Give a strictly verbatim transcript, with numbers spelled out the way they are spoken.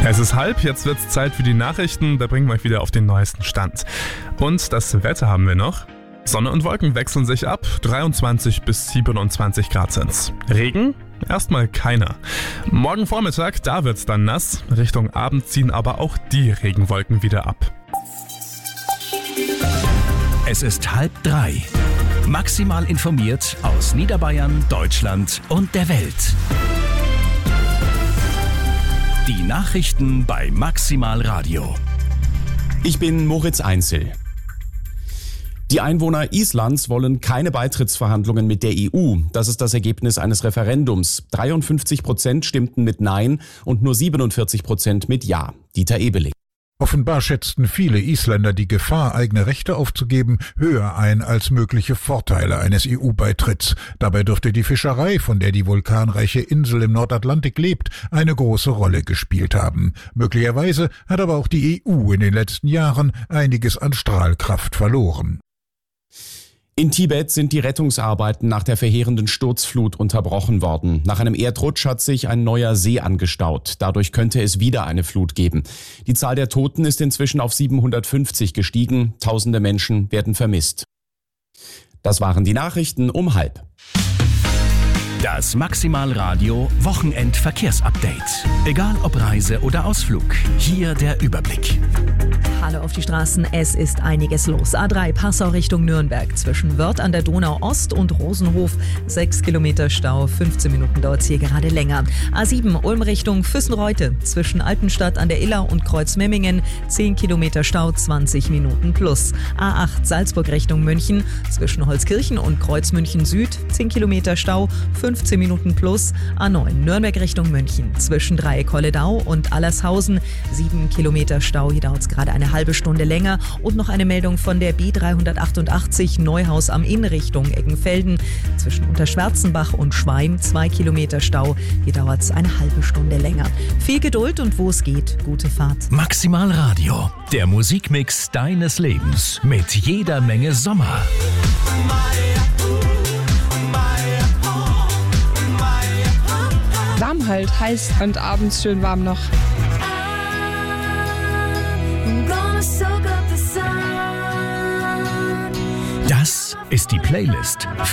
Es ist halb, jetzt wird's Zeit für die Nachrichten, da bringen wir euch wieder auf den neuesten Stand. Und das Wetter haben wir noch. Sonne und Wolken wechseln sich ab, dreiundzwanzig bis siebenundzwanzig Grad sind's. Regen? Erstmal keiner. Morgen Vormittag, da wird's dann nass. Richtung Abend ziehen aber auch die Regenwolken wieder ab. Es ist halb drei. Maximal informiert aus Niederbayern, Deutschland und der Welt. Die Nachrichten bei Maximal Radio. Ich bin Moritz Einzel. Die Einwohner Islands wollen keine Beitrittsverhandlungen mit der E U. Das ist das Ergebnis eines Referendums. dreiundfünfzig Prozent stimmten mit Nein und nur siebenundvierzig Prozent mit Ja. Dieter Ebeling. Offenbar schätzten viele Isländer die Gefahr, eigene Rechte aufzugeben, höher ein als mögliche Vorteile eines E U-Beitritts. Dabei dürfte die Fischerei, von der die vulkanreiche Insel im Nordatlantik lebt, eine große Rolle gespielt haben. Möglicherweise hat aber auch die E U in den letzten Jahren einiges an Strahlkraft verloren. In Tibet sind die Rettungsarbeiten nach der verheerenden Sturzflut unterbrochen worden. Nach einem Erdrutsch hat sich ein neuer See angestaut. Dadurch könnte es wieder eine Flut geben. Die Zahl der Toten ist inzwischen auf siebenhundertfünfzig gestiegen. Tausende Menschen werden vermisst. Das waren die Nachrichten um halb. Das Maximal Radio Wochenendverkehrsupdate. Egal ob Reise oder Ausflug, hier der Überblick. Hallo auf die Straßen, es ist einiges los. A drei Passau Richtung Nürnberg zwischen Wörth an der Donau Ost und Rosenhof. sechs Kilometer Stau, fünfzehn Minuten dauert es hier gerade länger. A sieben Ulm Richtung Füssenreute zwischen Altenstadt an der Iller und Kreuzmemmingen. zehn Kilometer Stau, zwanzig Minuten plus. A acht Salzburg Richtung München zwischen Holzkirchen und Kreuzmünchen Süd. zehn Kilometer Stau, fünfzehn Minuten plus. A neun Nürnberg Richtung München zwischen Dreieck-Holledau und Allershausen. sieben Kilometer Stau, hier dauert es gerade eine halbe Stunde länger. Und noch eine Meldung von der B dreihundertachtundachtzig Neuhaus am Inn Richtung Eggenfelden. Zwischen Unterschwarzenbach und Schweim zwei Kilometer Stau. Hier dauert es eine halbe Stunde länger. Viel Geduld und wo es geht, gute Fahrt. Maximal Radio, der Musikmix deines Lebens mit jeder Menge Sommer. Warm halt, heiß und abends schön warm noch. Das ist die Playlist